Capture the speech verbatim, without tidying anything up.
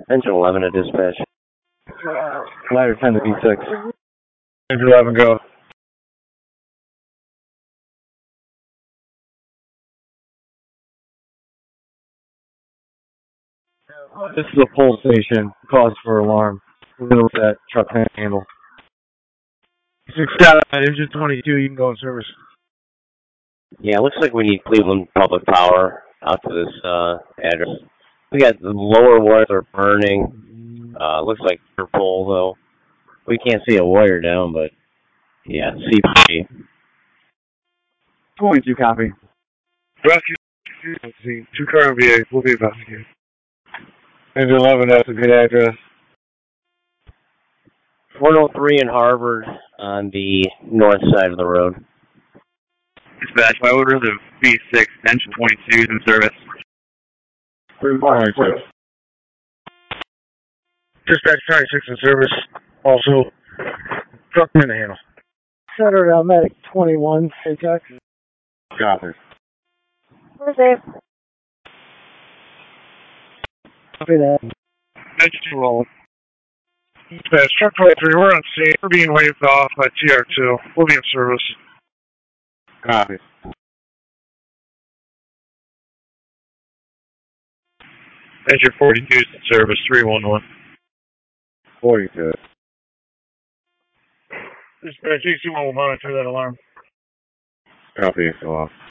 Engine eleven to dispatch. Ladder ten to B six. Engine eleven, go. This is a pole station. Cause for alarm. We're going to look at truck handle. six Skyline, engine twenty-two, you can go in service. Yeah, it looks like we need Cleveland Public Power out to this uh, address. We got the lower wires are burning. Uh, looks like they're pole though. We can't see a wire down, but yeah, C P. twenty-two copy. Rescue, two car V A, will be investigated. Engine eleven, that's a good address. one oh three in Harvard on the north side of the road. Dispatch, my order of B six, engine twenty-two in service. three one six. Dispatch twenty-six in service. Also, truck in the handle. Center uh, medic twenty-one, Paycheck. Copy. Where's Dave? Copy that. Engine rolling. Dispatch, truck twenty-three, we're on scene. We're being waved off by T R two. We'll be in service. Copy. Engine forty-two is in service, three one one. forty-two. Dispatch, A C one will monitor that alarm. Copy, so off.